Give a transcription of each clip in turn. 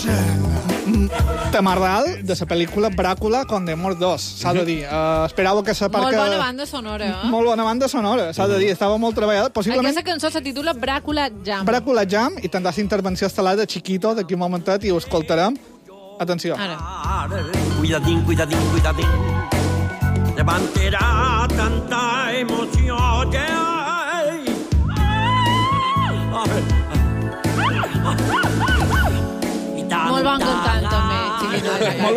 Temarral de la pel·lícula Bràcula Condemnor 2, s'ha de dir. Esperava que sa Molt bona banda sonora, eh? Molt bona banda sonora, s'ha de dir. Estava molt treballada. Possiblement... Aquesta cançó se titula Bràcula Jam. Bràcula Jam, i tindrà la intervenció estel·lar de Chiquito d'aquí un momentet i ho escoltarem. Atenció. Ara. Cuidadín, cuidadín, cuidadín. Levantará tanta emoción que hay. Molt bon cantant, també, Chiquito.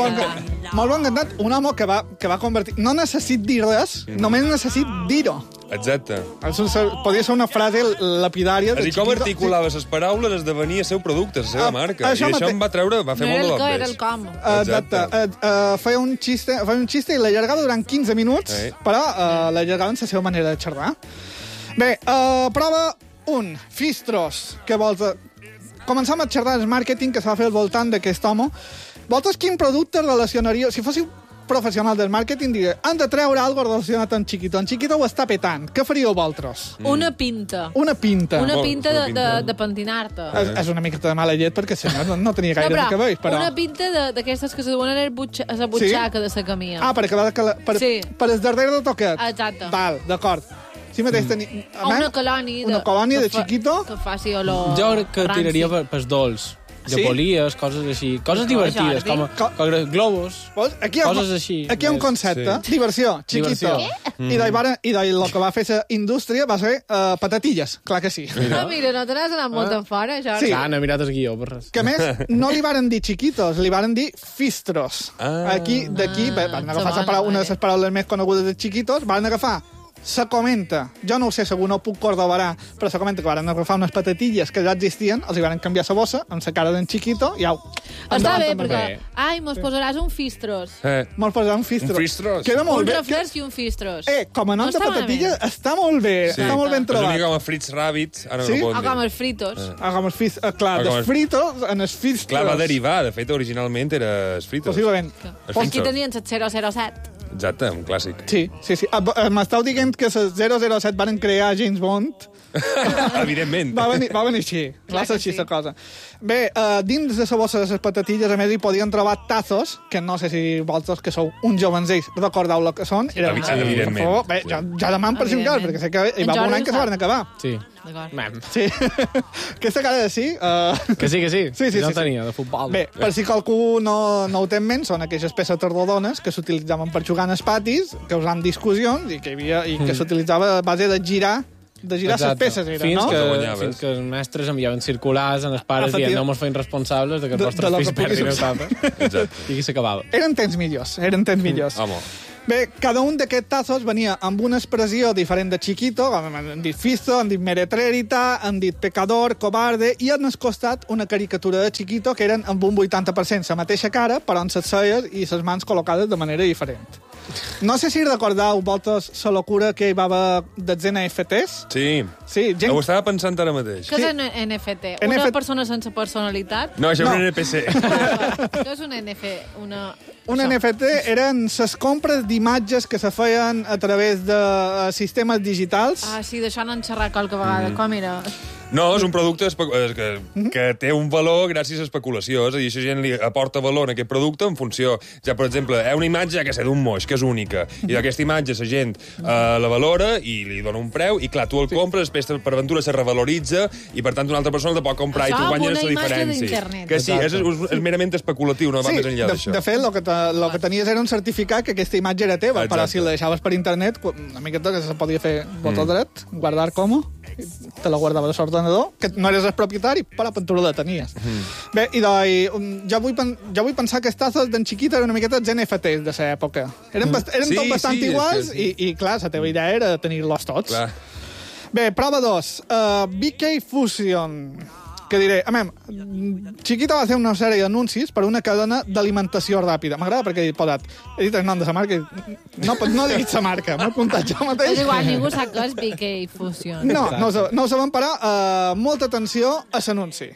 Molt bon cantant. Un home que va convertir... No necessit dir res, només necessit dir-ho. Exacte. Podria ser una frase lapidària de És a dir, com Chiquito. articulava les paraules esdevenia el seu producte, la seva marca. I això em va treure, va fer No molt era de el que, l'obres. era el com. Exacte. Feia un xiste i l'allargava durant 15 minuts, però l'allargava en la seva manera de xerrar. Bé, prova 1. Fistros. Què vols? Començam a xerrar del màrqueting que s'ha fet al voltant d'aquest home. Vosaltres quin producte relacionaríeu? Si fóssiu professional del màrqueting, diria, han de treure alguna cosa relacionat amb Chiquito. En Chiquito ho està petant. Què faríeu vosaltres? Una pinta. Una pinta. Una pinta de pentinar-te. És una mica de mala llet perquè el senyor no tenia gaire de cabells, però... Una pinta d'aquestes que se duen a la butxaca de la camia. Ah, perquè va per el darrere del toquet. Exacte. Val, d'acord. Sí mateix tenim... O una colònia de Chiquito. que faci olor Jo crec que ranci. tiraria pels dolç. Sí? Polies, coses així. Coses divertides, com globus, coses així. Aquí hi ha un concepte. Sí. Diversió, Chiquito. Diversió. I el que va fer la indústria va ser patatilles, clar que sí. Mira, no te n'has anat molt en fora, Jordi. Sí. Clar, no he mirat el guió, per res. Que a més, no li varen dir chiquitos, li varen dir fistros. D'aquí, van agafar una de les paraules més conegudes de chiquitos, van agafar se comenta, jo no ho sé, segur no ho puc corroborar, però se comenta que van agafar unes patatilles que ja existien, els hi van canviar la bossa amb la cara d'en Chiquito i au. Està bé, perquè... Ai, mos posaràs un fistros. Mos posarà un fistros. Un fistros. Queda molt Un bé. reflers i un fistros. Com a nom de patatilla està molt bé. Sí. Està molt ben És una trobat. mica com a Fritz Rabbit, ara Sí? no ho O poden com dir. els fritos. Com els fistros. Clar, dels fritos en els fistros. Clar, va derivar, de fet, originalment era els fritos. Possiblement. Aquí tenien el 007. Exacte, un clàssic. Sí. M'estàu dient que els 007 van crear James Bond. Evidentment. Va venir així. Va ser així la cosa. Bé, dins de la bossa de les patatilles, a més, hi podien trobar tazos, que no sé si vosaltres, que sou uns jovensells, recordeu el que són. Evidentment. Bé, ja demano per si un cas, perquè sé que hi va un any que se van acabar. Sí. D'acord. Sí. Aquesta cara de sí... Que sí, que sí. Sí. No tenia, de futbol. Bé, per si qualcú no ho té en ment, són aquelles peces rodones que s'utilitzaven per jugar en els patis, causant discussions, i que s'utilitzava a base de girar les peces, fins no? Fins que els mestres enviaven circulars en els pares dient no mos feim responsables de que els vostres fills perdin els papes. I aquí s'acabava. Eren temps millors. Home. Bé, cada un d'aquests tazos venia amb una expressió diferent de Chiquito, com han dit Fisto, han dit Meretrerita, han dit Pecador, Cobarde, i han costat una caricatura de Chiquito que eren amb un 80% la mateixa cara, però amb les celles i les mans col·locades de manera diferent. No sé si recordeu vosaltres la locura que hi va haver dels NFTs. Sí, ho estava pensant ara mateix. Què és un NFT? Una persona sense personalitat? No, això és un NPC. Què és un NFT? Un NFT eren les compres d'imatges que se feien a través de sistemes digitals. Ah, sí, d'això no en xerrar qualque vegada. Com era? No, és un producte que té un valor gràcies a especulació. És a dir, aquesta gent li aporta valor a aquest producte en funció... Ja, per exemple, una imatge, que sé, d'un moix, que és única, i d'aquesta imatge la gent la valora i li dona un preu, i clar, tu el compres, després per aventura se revaloritza, i per tant una altra persona te pot comprar i tu guanyes la diferència. Que sí, és merament especulatiu, no va més enllà d'això. De fet, el que tenies era un certificat que aquesta imatge era teva, però si la deixaves per internet, una miqueta que se podia fer botó dret, guardar com, te la guardava de l'ordenador, que no eres el propietari, però per tu la tenies. Bé, i jo vull pensar que els tazos d'en Chiquito eren una miqueta els NFTs de l'època. Eren tot bastant iguals i, clar, la teva idea era tenir-los tots. Bé, prova 2. BK Fusion. Que diré, Chiquito va fer una sèrie d'anuncis per una cadena d'alimentació ràpida. M'agrada perquè he dit el nom de la marca. No he dit la marca, m'he apuntat jo mateix. És igual, ningú sap què és BK Fusion. No ho sabem, però molta atenció a l'anunci.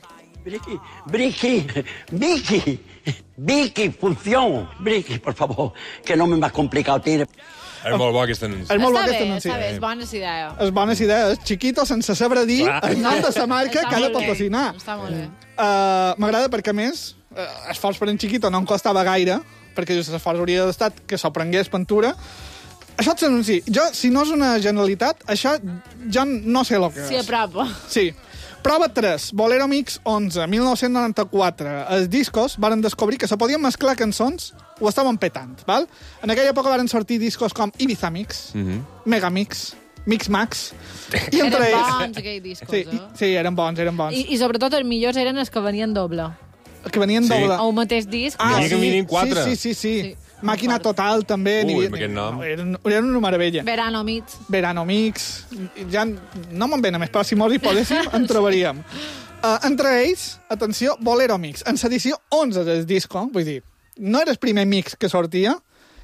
Vicky, Fusión. Vicky, por favor, que no me más complicado tire. És molt bo aquest anunci. Està bé, és bones idees. És bones idees. Chiquito, sense saber dir el nom de la marca que ha de patrocinar. Està molt bé. M'agrada perquè, a més, esforç per en Chiquito no em costava gaire, perquè just l'esforç hauria d'estat que s'ho prengués pintura. Això et s'anunci. Jo, si no és una generalitat, això ja no sé el que és. Sí, apropa. Sí. Prova 3, Bolero Mix 11, 1994. Els discos varen descobrir que se podien mesclar cançons, ho estaven petant, val? En aquella època varen sortir discos com Ibiza Mix, Mega Mix, Mix Max, i entre eren ells... bons, aquells discos, sí, eren bons. I sobretot els millors eren els que venien doble. Que venien doble. O el mateix disc. Que venien 4. Sí. Màquina Total, també. Ui, amb aquest nom. Eren una meravella. Verano Mix. Verano Mix. Ja no me'n venen més, però si mos hi podéssim, en trobaríem. Entre ells, atenció, Bolero Mix. En l'edició 11 del disco, vull dir, no era el primer mix que sortia,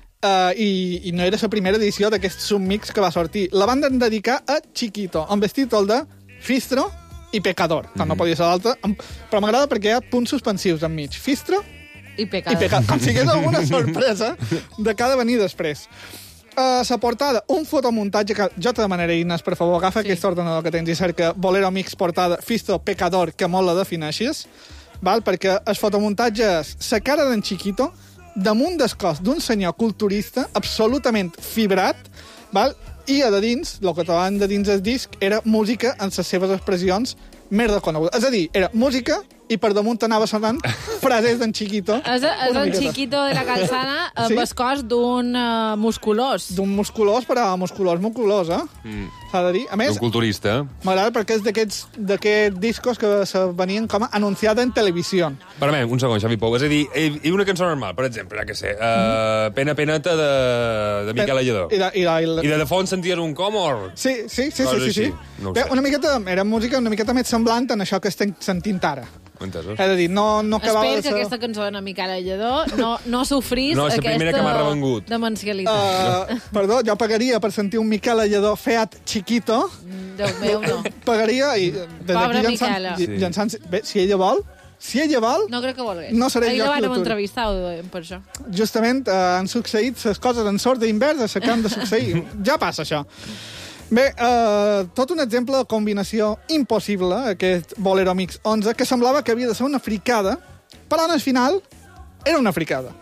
i no era la primera edició d'aquest submix que va sortir. La van dedicar a Chiquito, amb el títol de Fistro i Pecador. No podia ser l'altre, però m'agrada perquè hi ha punts suspensius enmig. Fistro i Pecador. Com si hi hagués alguna sorpresa de cada venir després. La portada, un fotomuntatge que jo te demanaré, Inés, per favor, agafa aquest ordenador que tens i cerca Bolero Mix portada Fistro Pecador, que molt la defineixis, val? Perquè el fotomuntatge és la cara d'en Chiquito damunt del cos d'un senyor culturista absolutament fibrat, val? I a de dins, el que trobaven de dins el disc, era música en les seves expressions més reconegudes. És a dir, era música i per damunt anava sonant frases d'en Chiquito. És en Chiquito de la Calzada amb el cos d'un musculós. D'un musculós, però musculós, eh? S'ha de dir. A més, un culturista. M'agrada perquè és d'aquests discos que se venien com a anunciada en televisió. Permem, un segon, Xavi Pou. És a dir, i una cançó normal, per exemple, ja que sé, Pena Peneta de Miquel Lledó. I de fons senties un Comor. Sí. No bé, era música una miqueta més semblant en això que estem sentint ara. Entesos. És a dir, no acabava de ser... Espero que aquesta cançó de Miquel Lledó no sofrís aquesta demencialitat. Perdó, jo pagaria per sentir un Miquel Lledó Fiat Chiquito. Déu meu, no. Pagaria i... Pobra Miquela. Bé, si ella vol... No crec que volgués. No seré jo qui l'autori. Entrevistar per això. Justament han succeït les coses en sort d'invers a que han de succeir. Ja passa això. Bé, tot un exemple de combinació impossible, aquest Bolero Mix 11, que semblava que havia de ser una fricada, però al final era una fricada.